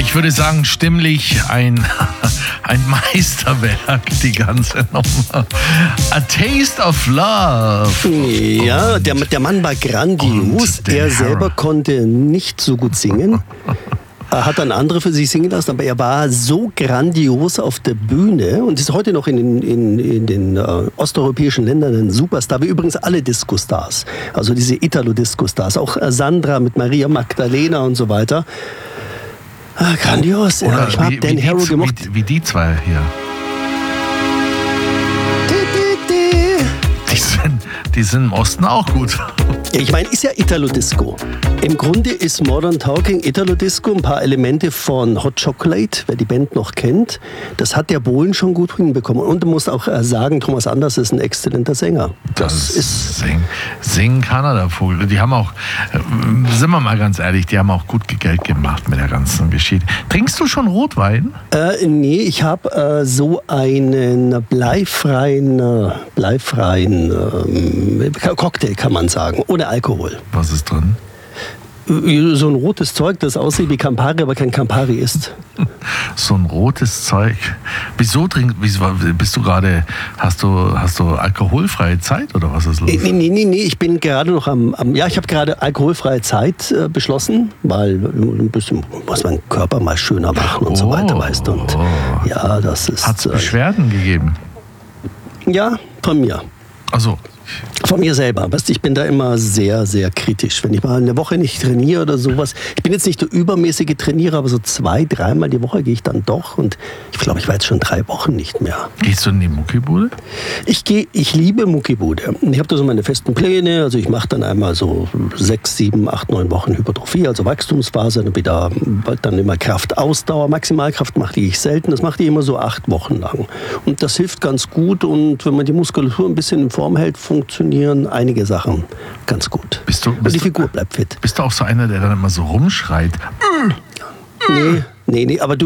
Ich würde sagen, stimmlich ein Meisterwerk, die ganze Nummer. A Taste of Love. Ja, der Mann war grandios. Er selber konnte nicht so gut singen. Er hat dann andere für sich singen lassen, aber er war so grandios auf der Bühne und ist heute noch in den osteuropäischen Ländern ein Superstar, wie übrigens alle Disco-Stars. Also diese Italo-Disco-Stars, auch Sandra mit Maria Magdalena und so weiter. Grandios, ja. Ich habe Dan Harrow gemocht. Wie die zwei hier. Die sind im Osten auch gut. Ja, ich meine, ist ja Italo-Disco. Im Grunde ist Modern Talking Italo-Disco, ein paar Elemente von Hot Chocolate, wer die Band noch kennt. Das hat der Bohlen schon gut hinbekommen. Und du musst auch sagen, Thomas Anders ist ein exzellenter Sänger. Das ist Singen kann er, der Vogel. Die haben auch, sind wir mal ganz ehrlich, die haben auch gut Geld gemacht mit der ganzen Geschichte. Trinkst du schon Rotwein? Nee, ich habe so einen bleifreien Cocktail, kann man sagen, ohne Alkohol. Was ist drin? So ein rotes Zeug, das aussieht wie Campari, aber kein Campari ist. So ein rotes Zeug. Wieso bist du gerade, hast du alkoholfreie Zeit oder was ist los? Nee, ich bin gerade noch ich habe gerade alkoholfreie Zeit beschlossen, weil ein bisschen muss mein Körper mal schöner machen und so weiter, weißt du. Und ja, das ist... Hat es Beschwerden gegeben? Ja, von mir. Also. Von mir selber. Weißt du, ich bin da immer sehr, sehr kritisch. Wenn ich mal eine Woche nicht trainiere oder sowas. Ich bin jetzt nicht der übermäßige Trainierer, aber so 2-3 Mal die Woche gehe ich dann doch. Und ich glaube, ich war jetzt schon 3 Wochen nicht mehr. Gehst du in die Muckibude? Ich liebe Muckibude. Ich habe da so meine festen Pläne. Also ich mache dann einmal so 6, 7, 8, 9 Wochen Hypertrophie, also Wachstumsphase. Dann immer Kraft, Ausdauer. Maximalkraft mache ich selten. Das mache ich immer so 8 Wochen lang. Und das hilft ganz gut. Und wenn man die Muskulatur ein bisschen in Form hält, funktionieren einige Sachen ganz gut. Und die Figur bleibt fit. Bist du auch so einer, der dann immer so rumschreit? Nee, aber